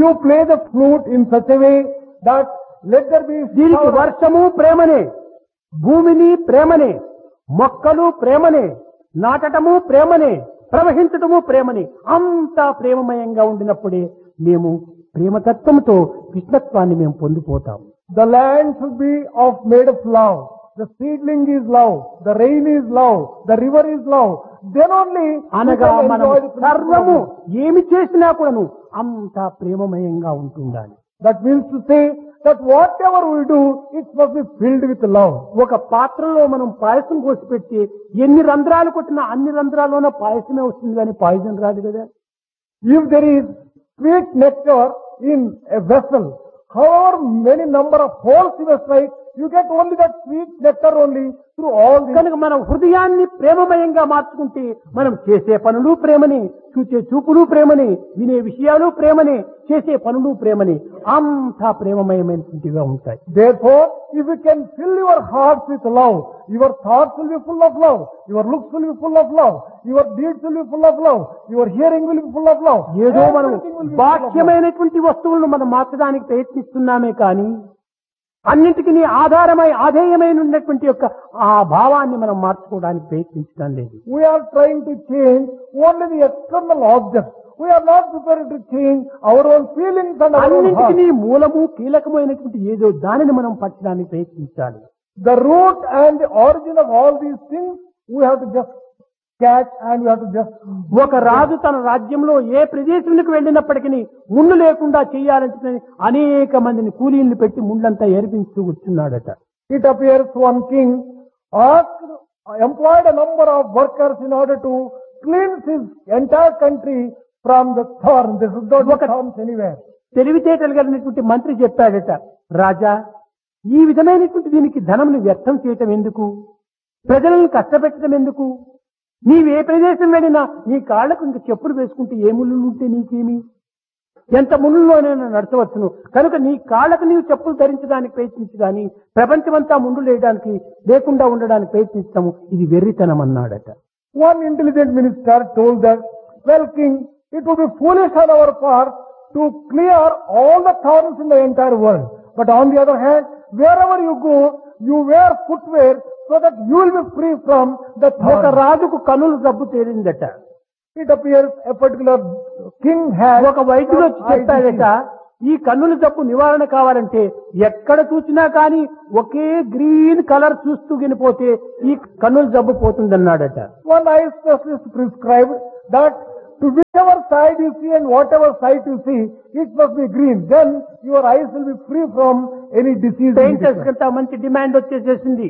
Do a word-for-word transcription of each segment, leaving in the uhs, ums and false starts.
You play the flute in such a way that let there be దీనికి shower. వర్షము ప్రేమనే, భూమిని ప్రేమనే, మొక్కలు ప్రేమనే, నాటటము ప్రేమనే, ప్రవహించటము ప్రేమనే, అంతా ప్రేమమయంగా ఉండినప్పుడే మేము ప్రేమతత్వంతో కృష్ణత్వాన్ని మేము పొందిపోతాం. The land should be of made of love. The seedling is love. The rain is love. The river is love. Then only we అనగా can మనం enjoy the principle of సర్వము love. ఏమి చేసినా కూడాను అంతా ప్రేమమయంగా ఉంటుండాలి. That means to say that whatever we do, it must be filled with love. ఒక పాత్రలో మనం పాయసం పోసి పెట్టి ఎన్ని రంధ్రాలు కొట్టినా అన్ని రంధ్రాల్లోనే పాయసమే వస్తుంది కానీ పాయసం రాదు కదా. If there is sweet nectar in a vessel, however many number of holes you strike, you get only that sweet nectar only through all these. కనుక మనం హృదయాన్ని ప్రేమమయంగా మార్చుకుంటే మనం చేసే పనులు ప్రేమని, చూసే చూపులు ప్రేమని, వినే విషయాలు ప్రేమని, చేసే పనులు ప్రేమని, అంతా ప్రేమమయమైనటువంటిగా ఉంటాయి. Therefore, if you can fill your hearts with love, your thoughts will be full of love, your looks will be full of love, your deeds will be full of love, your hearing will be full of love. ఏదో మనం Everything will be full of love. బాహ్యమైనటువంటి వస్తువులను మనం మార్చడానికి ప్రయత్నిస్తున్నామే కానీ అన్నింటికి ఆధారమై ఆధేయమైన ఉన్నటువంటి యొక్క ఆ భావాన్ని మనం మార్చుకోవడానికి ప్రయత్నించడం లేదు. We are trying to change only the external objects. We are not prepared to change our own feelings and our own hearts. అన్నింటికి మూలము కీలకమైనటువంటి ఏదో దానిని మనం పట్టడానికి ప్రయత్నించాలి. The root and the origin of all these things, we have to just catch and we have to just... ఒక రాజు తన రాజ్యంలో ఏ ప్రదేశానికి వెళ్ళినప్పటికీ ముళ్ళు లేకుండా చేయాలంటే అనేక మందిని కూలీలను పెట్టి ముళ్ళంతా ఏర్పించుతూ కూర్చున్నాడట. It appears one king asked, employed a number of workers in order to cleanse his entire country from the thorn. This is not Okay. thorns anywhere. తెలివితేటలు కలిగినటువంటి మంత్రి చెప్పాడట, రాజా ఈ విధమైనటువంటి దీనికి ధనమును వ్యర్థం చేయటం ఎందుకు, ప్రజలను కష్టపెట్టడం ఎందుకు, నీవే ప్రదేశం వెళ్ళినా నీ కాళ్లకు ఇంక చెప్పులు వేసుకుంటే ఏ ముళ్ళు ఉంటే నీకేమి, ఎంత ముళ్ళులోనైనా నడచవచ్చును, కనుక నీ కాళ్లకు నీవు చెప్పులు ధరించడానికి ప్రయత్నించు కానీ ప్రపంచమంతా ముందు లేయడానికి లేకుండా ఉండడానికి ప్రయత్నిస్తాము, ఇది వెర్రితనం అన్నాడట. One intelligent minister told that, well, king, it would be foolish on our part to clear all the thorns in the entire world. But on the other hand, wherever you go, you wear footwear so that you will be free from the ఒక thorn. రాజుకు కనులు జబ్బు తేలిందట. It appears a particular king has ఒక వైద్యుడు వచ్చి some eye చెప్పాడట, disease. ఈ కన్నుల జబ్బు నివారణ కావాలంటే ఎక్కడ చూసినా కానీ ఒకే గ్రీన్ కలర్ చూస్తూ వినిపోతే ఈ కన్నుల జబ్బు పోతుందన్నాడట. One eye specialist prescribed that to whichever side you see and whatever sight you see, it must be green. Then your eyes will be free from any disease. Painters కంతా మంచి demand వచ్చేసేసింది.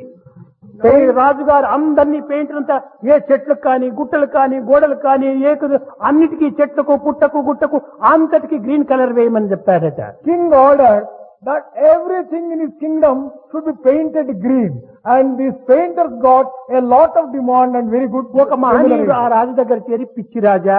Pay- రాజుగారు అందరినీ పెయింటర్లంతా ఏ చెట్లకు కానీ గుట్టలకు కానీ గోడలకు కానీ ఏకు అన్నిటికీ చెట్లకు పుట్టకు గుట్టకు అంతటికి గ్రీన్ కలర్ వేయమని చెప్పాడట. King ordered that everything in his kingdom should be painted green. And these painters got a lot of demand and very good. ఒక మహనీయుడు ఆ రాజు దగ్గర చేరి, పిచ్చి రాజా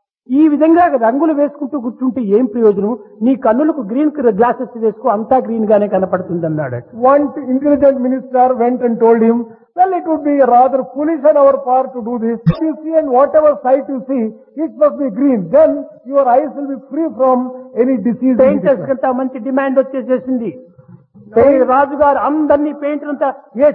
ఈ విధంగా రంగులు వేసుకుంటూ కూర్చుంటే ఏం ప్రయోజనం, నీ కన్నులకు గ్రీన్ గ్లాసెస్ వేసుకో అంతా గ్రీన్ గానే కనపడుతుంది అన్నాడట. One intelligent minister went and told him, well, it would be rather foolish on our part to do this. If you see and whatever sight you see, it must be green. Then your eyes will be free from any disease. Painters కంతా మంచి demand వచ్చేసేసింది. రాజుగారు అందరినీ పెయింటర్లంతా ఏ